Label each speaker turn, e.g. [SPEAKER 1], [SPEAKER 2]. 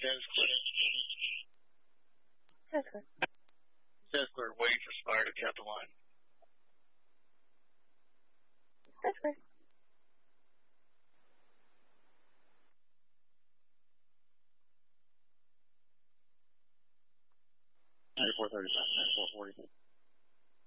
[SPEAKER 1] Says clear.
[SPEAKER 2] Says clear.
[SPEAKER 1] Says clear. Waiting for Spire to cut the line.